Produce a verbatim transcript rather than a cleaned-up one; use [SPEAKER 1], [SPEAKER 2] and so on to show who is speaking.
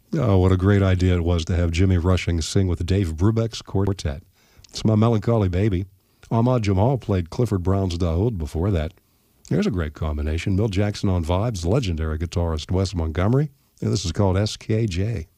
[SPEAKER 1] Oh, what a great idea it was to have Jimmy Rushing sing with Dave Brubeck's quartet. It's My Melancholy Baby. Ahmad Jamal played Clifford Brown's Daoud before that. There's a great combination. Bill Jackson on vibes, legendary guitarist Wes Montgomery. And this is called S K J.